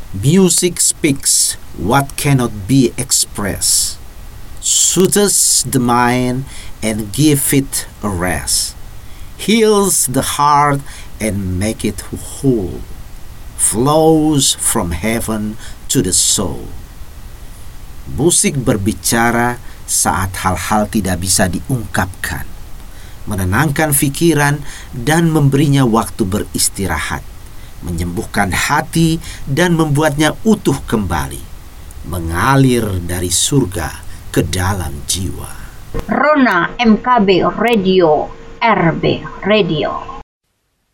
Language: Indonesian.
Music speaks what cannot be expressed, soothes the mind and gives it a rest, heals the heart and make it whole, flows from heaven to the soul. Musik berbicara saat hal-hal tidak bisa diungkapkan, menenangkan pikiran dan memberinya waktu beristirahat, menyembuhkan hati dan membuatnya utuh kembali, mengalir dari surga ke dalam jiwa. Rona MKB Radio, RB Radio.